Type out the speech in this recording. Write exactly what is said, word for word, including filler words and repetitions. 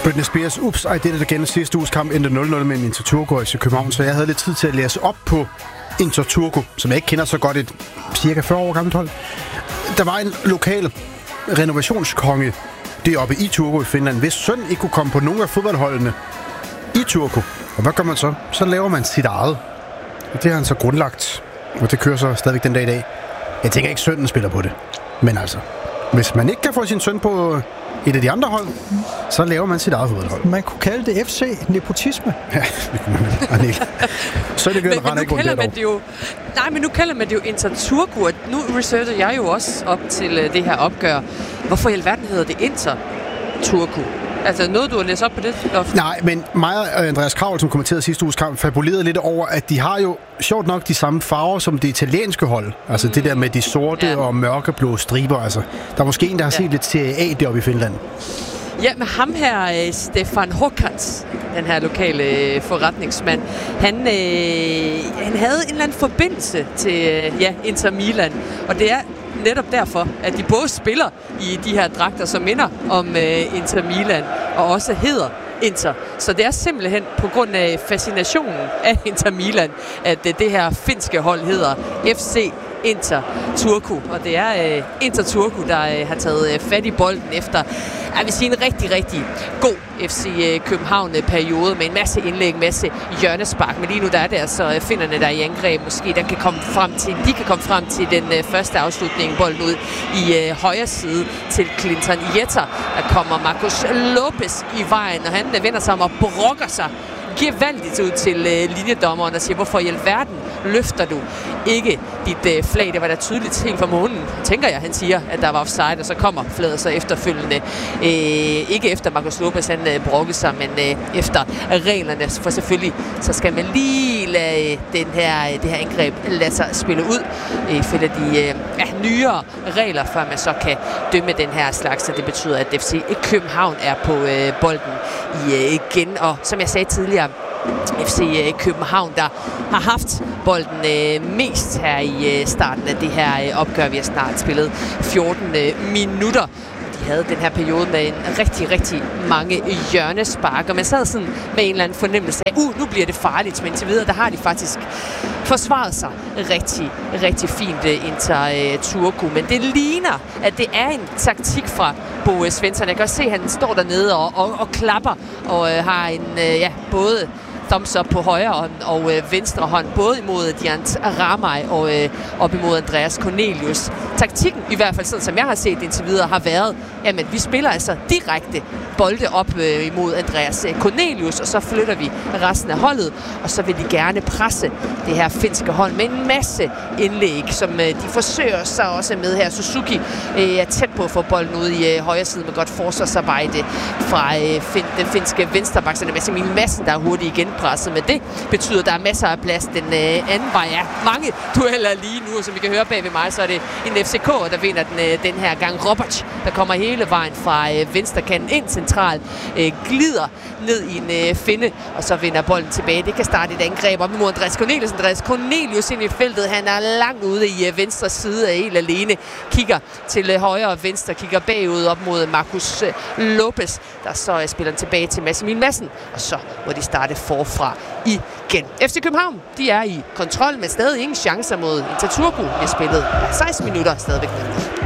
Britney Spears, Ups, I Did It Again. Sidste uges kamp endte nul nul mellem Inter Turku og F C København, så jeg havde lidt tid til at læse op på Inter Turku, som jeg ikke kender så godt, et cirka fyrre år gammelt hold. Der var en lokal renovationskonge deroppe i Turku i Finland, hvis søn ikke kunne komme på nogen af fodboldholdene i Turku. Og hvad gør man så? Så laver man sit eget. Og det har han så grundlagt, og det kører så stadigvæk den dag i dag. Jeg tænker ikke, sønnen spiller på det. Men altså, hvis man ikke kan få sin søn på et af de andre hold, så laver man sit eget fodboldhold. Man kunne kalde det F C nepotisme. Ja, det kunne man vel. Så er det men, men nu kalder man det jo, nej, men nu kalder man det jo Inter Turku, og nu researcher jeg jo også op til uh, det her opgør. Hvorfor i alverden hedder det Inter Turku? Altså noget, du har læst op på det, Loft? Nej, men mig og Andreas Kravl, som kommenterede sidste uges kamp, fabulerede lidt over, at de har jo sjovt nok de samme farver som det italienske hold. Altså mm. det der med de sorte ja. og mørkeblå striber. Altså, der er måske en, der har ja. set lidt Serie A deroppe i Finland. Ja, med ham her, Stefan Håkans, den her lokale forretningsmand, han, øh, han havde en eller anden forbindelse til ja, Inter Milan, og det er netop derfor, at de både spiller i de her dragter, som minder om uh, Inter Milan, og også hedder Inter. Så det er simpelthen på grund af fascinationen af Inter Milan, at uh, det her finske hold hedder F C Inter Turku. Og det er uh, Inter Turku, der uh, har taget uh, fat i bolden efter, jeg vil sige, en rigtig, rigtig god F C København-periode med en masse indlæg, en masse hjørnespark. Men lige nu der er det altså finderne, der er i angreb. Måske der kan komme frem til, de kan komme frem til den uh, første afslutning. Bolden ud i uh, højre side til Clinton Jeter. Der kommer Marcos Lopez i vejen, og han uh, vender sig om og brokker sig gevaldigt ud til uh, linjedommeren og siger, hvorfor i alverden løfter du ikke dit uh, flag? Det var da tydeligt helt fra månen, tænker jeg, han siger, at der var offside, og så kommer flaget så efterfølgende. Uh, ikke efter Marcos Lopez, han uh, brokkede sig, men uh, efter reglerne, for selvfølgelig, så skal man lige lade den her, det her angreb lade sig spille ud, uh, ifølge de uh, ja, nyere regler, før man så kan dømme den her slags, så det betyder, at F C København er på uh, bolden i, uh, igen, og som jeg sagde tidligere, F C København, der har haft bolden øh, mest her i øh, starten af det her øh, opgør. Vi har snart spillet fjorten øh, minutter. De havde den her periode med en rigtig, rigtig mange hjørnespark, og man sad sådan med en eller anden fornemmelse af, uh, nu bliver det farligt, men til videre, der har de faktisk forsvaret sig rigtig, rigtig fint øh, Inter øh, Turku. Men det ligner, at det er en taktik fra Bo Svensson. Jeg kan også se, at han står dernede og, og, og klapper og øh, har en, øh, ja, både thumbs up på højre hånd og øh, venstre hånd, både imod Diant Ramay og øh, op imod Andreas Cornelius. Taktikken, i hvert fald sådan som jeg har set indtil videre, har været, jamen vi spiller altså direkte bolde op øh, imod Andreas Cornelius, og så flytter vi resten af holdet, og så vil de gerne presse det her finske hold med en masse indlæg, som øh, de forsøger sig også med her. Suzuki øh, er tæt på at få bolden ud i øh, højre side med godt forsvarsarbejde fra øh, fin, den finske venstreback, så det er Massimil Madsen, der er hurtigt igen presset, men det betyder, at der er masser af plads den øh, anden vej. Ja, mange dueller lige nu, og som vi kan høre bag ved mig, så er det en F C K, der vinder den, øh, den her gang. Robert, der kommer hele vejen fra øh, venstrekanten ind centralt, øh, glider ned i en øh, finde, og så vinder bolden tilbage. Det kan starte et angreb op imod Andreas Cornelius. Andreas Cornelius ind i feltet. Han er langt ude i øh, venstre side af helt alene. Kigger til øh, højre og venstre, kigger bagud op mod Marcos øh, Lopez, der så øh, spiller tilbage til Massimil Madsen, og så må de starte forfra igen. F C København, de er i kontrol, men stadig ingen chancer mod Inter Turku. Vi har spillet seksten minutter stadigvæk.